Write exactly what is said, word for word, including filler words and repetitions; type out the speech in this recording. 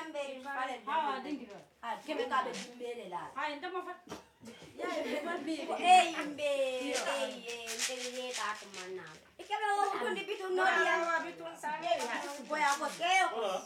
Yan verin falan. Ha, dingiro. Ha, kime kabe bimbele la. Ha, hindi mo fa. Ya, hindi mo Eh, imbe, eh, eh, hindi ta kuman na. Ikaw ko kundi bitun no yan. bitun sa akin. Kuya ko keo.